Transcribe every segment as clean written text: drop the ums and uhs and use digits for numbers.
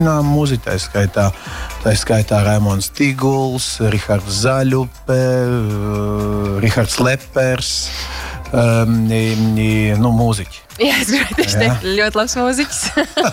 Mūziķi, tā skaitā Raimonds Tiguls, Rihards Zaļupe, Rihards Lepers, mūziķi. Jā, es gribēju tieši teikt, ļoti labs mūziķis.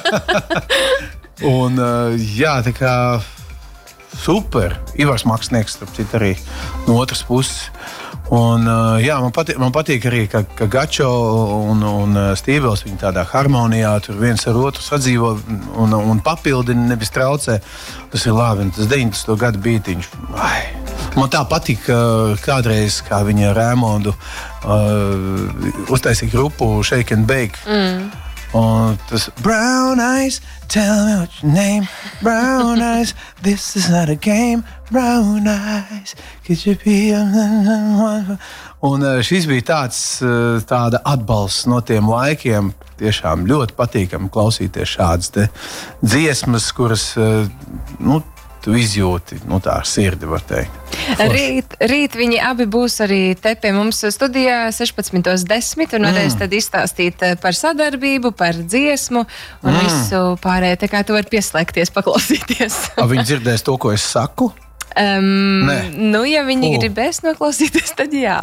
Un, tā kā super. Ivars Maksnieks, starp citu arī no otras puses. Un, man patīk arī, ka Gačo un Stīvels viņi tādā harmonijā tur viens ar otru sadzīvo un papildina, nevis traucē. Tas ir labi, un tas 90. gadu beatiņš. Man tā patīk kādreiz, kā viņa Raimondu uztaisīja grupu Shake and Bake. Un tas Brown eyes, tell me what your name. Brown eyes, this is not a game. Brown eyes, could you be Un šis bija tāda atbalsts no tiem laikiem. Tiešām ļoti patīkami klausīties šādas te dziesmas, kuras, tu izjūti, tā ar sirdi, var teikt. Rīt viņi abi būs arī te pie mums studijā 16:10 un varēs tad izstāstīt par sadarbību, par dziesmu un visu pārējo. Tā kā tu vari pieslēgties, paklausīties. Viņi dzirdēs to, ko es saku? Ja viņi gribēs noklausīties, tad jā.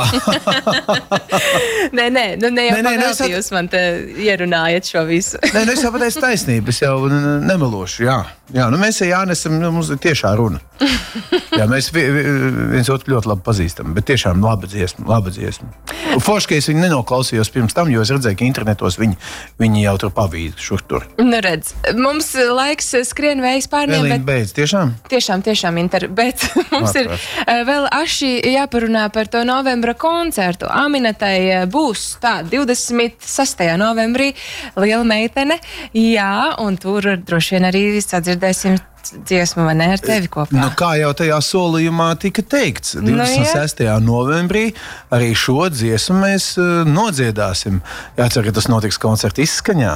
Nē, jau pavēlti jūs man te ierunājat šo visu. Es jau pateicu taisnību, es jau nemelošu, jā. Mēs ar Jānesam, mums ir tiešā runa. Jā, mēs viens otru ļoti labi pazīstam, bet tiešām laba dziesma. Forši, ka es viņu nenoklausījos pirms tam, jo es redzēju, ka internetos viņi jau tur pavīd šur tur. Redz, mums laiks skrien vējs pārniem, bet... beidz, tiešām? Tiešām, Inter, bet mums ir vēl aši jāparunā par to novembra koncertu. Aminatai būs 26. novembrī liela meitene, un tur droši vien arī sadzirdēsim dziesmu, vai ne, ar tevi kopā? Kā jau tajā solījumā tika teikts, 26. novembrī arī šo dziesmu mēs nodziedāsim. Jācer, ka tas notiks koncerta izskaņā.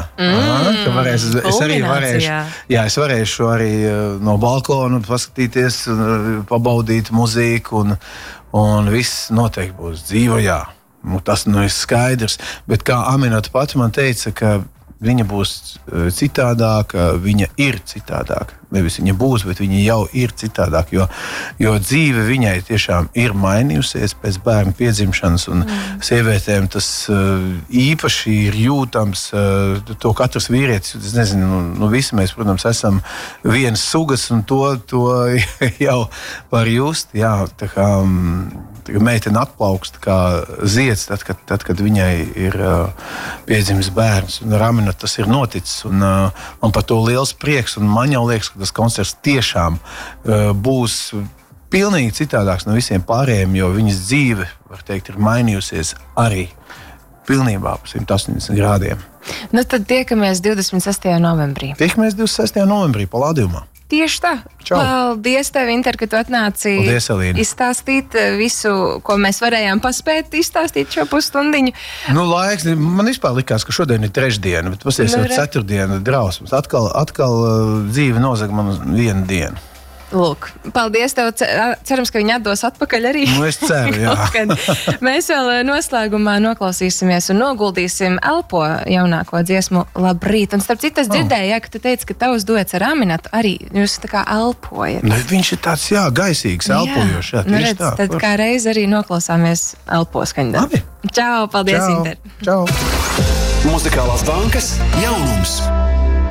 Es varēšu arī no balkona paskatīties, pabaudīt muziku un viss noteikti būs dzīvajā. Tas ir skaidrs. Bet kā Aminata pati man teica, ka viņa būs citādāka, viņa ir citādāka. Nevis viņa būs, bet viņa jau ir citādāka, jo dzīve viņai tiešām ir mainījusies pēc bērnu piedzimšanas, un sievietēm tas īpaši ir jūtams. To katrs vīrietis, es nezinu, visi mēs, protams, esam vienas sugas, un to jau var just. Jā, tā kā meitene atplaukst kā zieds, tad, kad viņai ir piedzimis bērns. Un ar Aminatu tas ir noticis, un man par to liels prieks, un man jau liekas, ka tas koncerts tiešām būs pilnīgi citādāks no visiem pārējiem, jo viņas dzīve, var teikt, ir mainījusies arī pilnībā pa 180 grādiem. Tad tiekamies 26. novembrī. Tiekamies 26. novembrī Palādījumā. Tieši tā. Čau. Paldies tev, Inter, ka tu atnāci izstāstīt visu, ko mēs varējām paspēt izstāstīt šo pusstundiņu. Laiks, man vispār likās, ka šodien ir trešdiena, bet pasies jau ceturtdiena drausmas. Atkal dzīve nozaga man vienu dienu. Lūk, paldies tev. Cerams, ka viņi atdos atpakaļ arī. Es ceru, jā. Mēs vēl noslēgumā noklausīsimies un noguldīsim Elpo jaunāko dziesmu Labrīt. Un starp citu, es dzirdēju, ka tu teici, ka tavs duets ar Aminatu arī jūs tā kā elpojat. Viņš ir tāds, gaisīgs, elpojošs. Redz, tad kā reiz arī noklausāmies Elpo skaņu. Labi. Čau, paldies, Inter. Čau. Muzikālās bankas jaunums.